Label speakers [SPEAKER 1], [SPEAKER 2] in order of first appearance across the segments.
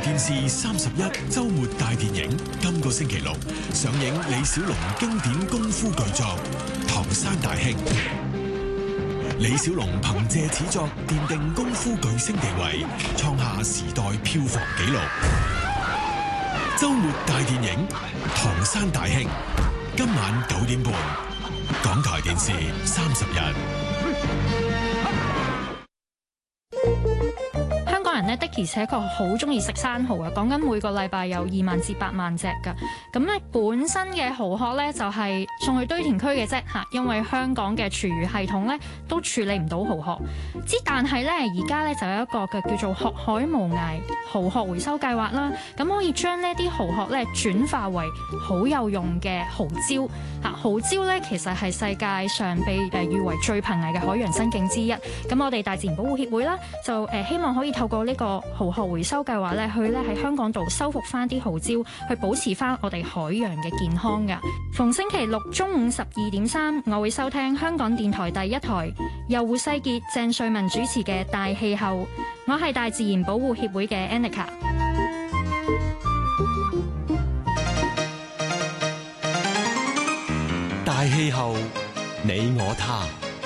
[SPEAKER 1] 電視31周末大電影，今個星期六上映李小龍經典功夫巨作《唐山大兄》。李小龍憑借此作奠定功夫巨星地位，創下時代票房紀錄。周末大電影《唐山大兄》，今晚9點半，港台電視31。
[SPEAKER 2] 香港人呢，的而且確好中意食生蠔啊！講緊每個禮拜有2萬至8萬隻㗎。咁咧本身嘅蠔殼咧就係送去堆填區嘅啫嚇，因為香港嘅廚餘系統咧都處理唔到蠔殼。但係咧而家咧就有一個嘅叫做學海無涯蠔殼回收計劃啦。咁可以將呢啲蠔殼咧轉化為好有用嘅蠔礁嚇。蠔礁咧其實係世界上被譽為最瀕危嘅海洋生境之一。咁我哋大自然保護協會啦就希望可以透過呢個蠔殼回收計劃咧，去咧喺香港度修復翻啲蠔礁，去保持翻我哋海洋嘅健康噶。逢星期六中午12:3，我會收聽香港電台第一台，由胡世傑、鄭瑞文主持嘅《大氣候》。我係大自然保護協會嘅 Annika。
[SPEAKER 3] 大氣候，你我他。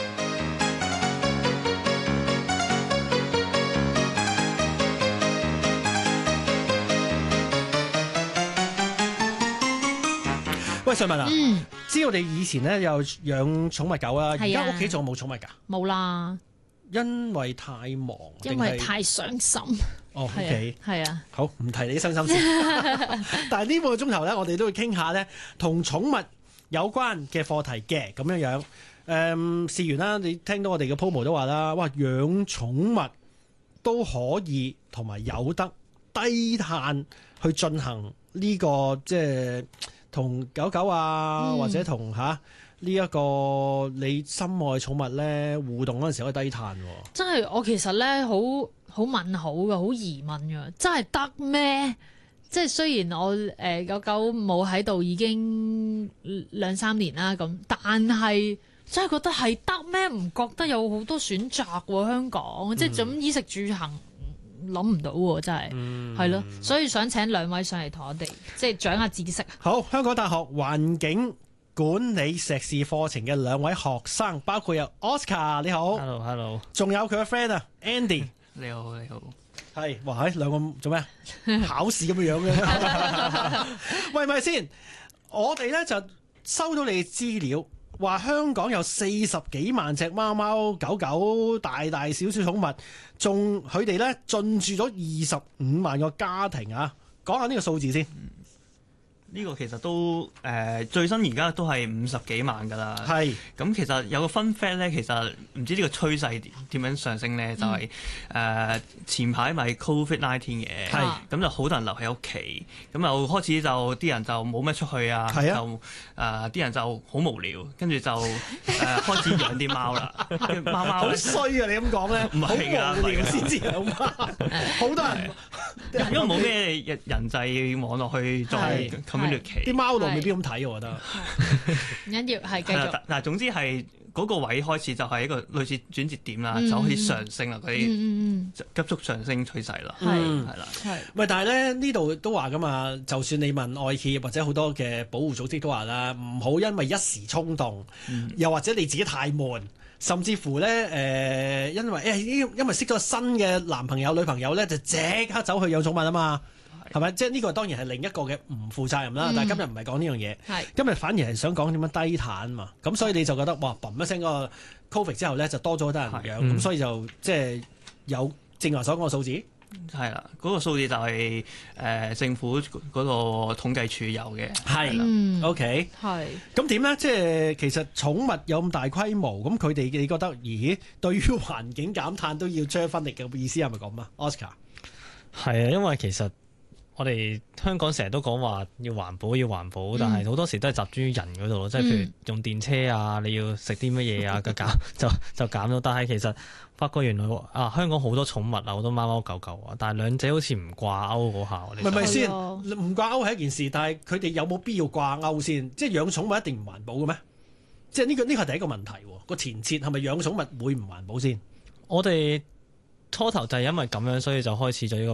[SPEAKER 4] 喂，瑞文啊，知我哋以前咧有養寵物狗啊，而家屋企仲有冇寵物㗎？
[SPEAKER 5] 冇啦，
[SPEAKER 4] 因為太忙，
[SPEAKER 5] 因為太傷心。
[SPEAKER 4] 哦，OK，
[SPEAKER 5] 係啊，
[SPEAKER 4] 好，唔提你啲傷心事。但係呢半個鐘頭咧，我哋都會傾下咧同寵物有關嘅課題嘅咁樣樣。試完啦，你聽到我哋嘅 promo 都話啦，哇，養寵物都可以同埋有得低碳去進行呢個即係。同狗狗啊，或者同呢一個你心愛寵物咧互動嗰陣時可以低碳喎。
[SPEAKER 5] 真係我其實咧好問號嘅，好疑問嘅，真係得咩？即係雖然我狗狗冇喺度已經2-3年啦咁，但係真係覺得係得咩？唔覺得有好多選擇喎，香港即係咁衣食住行。諗唔到喎，真係係咯，所以想請兩位上嚟同我哋即係長下知識。
[SPEAKER 4] 好，香港大學環境管理碩士課程嘅兩位學生，包括有 Oscar， 你好
[SPEAKER 6] ，hello，
[SPEAKER 4] 仲有佢嘅 friend 啊 ，Andy，
[SPEAKER 6] 你好，
[SPEAKER 4] 係，哇，兩個做咩考試咁嘅樣嘅？喂，咪先，我哋咧就收到你嘅資料。話香港有40幾萬隻貓貓狗狗大大小小寵物，仲佢哋咧進駐咗25萬個家庭啊！講下呢個數字先。
[SPEAKER 6] 呢個其實都最新而家都係50幾萬㗎啦。係。咁其實有個 fun fact 咧，其實唔知呢個趨勢點樣上升咧，就係前排咪 COVID-19 嘅，咁就好多人留喺屋企，咁又開始就啲人就冇咩出去啊，就啲人就好無聊，跟住就開始養啲貓啦。貓好
[SPEAKER 4] 衰啊！你咁講咧，
[SPEAKER 6] 唔係㗎，
[SPEAKER 4] 無聊先至養貓，好多人
[SPEAKER 6] 因為冇咩人際網絡去再
[SPEAKER 4] 啲貓奴未必咁睇，我覺得。
[SPEAKER 5] 唔緊要，係繼續。
[SPEAKER 6] 嗱，總之係嗰個位開始就係一個類似轉折點啦，就開始上升啦，嗰啲急速上升趨勢啦，係啦。
[SPEAKER 4] 喂，但係咧呢度都話噶嘛，就算你問愛企業或者好多嘅保護組織都話啦，唔好因為一時衝動，又或者你自己太悶，甚至乎咧因為識咗新嘅男朋友女朋友咧，就即刻走去養寵物啊嘛。係咪？即係呢個當然係另一個嘅唔負責任啦。但係今日唔係講呢樣嘢，今日反而係想講點樣低碳嘛。咁所以你就覺得哇，嘣一聲個 Covid 之後咧，就多咗好多人養，咁所以就即係有正話所講嘅數字。
[SPEAKER 6] 係啦，嗰個數字就係政府嗰個統計處有嘅。係啦
[SPEAKER 4] ，OK，係。咁點咧？即係其實寵物有咁大規模，咁佢哋你覺得，咦？對於環境減碳都要出一分力嘅意思係咪咁啊 ？Oscar
[SPEAKER 7] 係啊，因為其實。我哋香港成日都講話要環保，但係好多時都係集中於人嗰度咯，即係譬如用電車啊，你要食啲乜嘢啊，就減咗。但係其實發覺原來香港好多寵物啊，好多貓貓狗狗啊，但係兩者好似唔掛鈎嗰下。
[SPEAKER 4] 唔係先，唔掛鈎係一件事，但係佢哋有冇必要掛鈎先？即係養寵物一定唔環保嘅咩？即係呢個係第一個問題。個前設係咪養寵物會唔環保先？
[SPEAKER 7] 我哋初頭就係因為咁樣，所以就開始咗呢個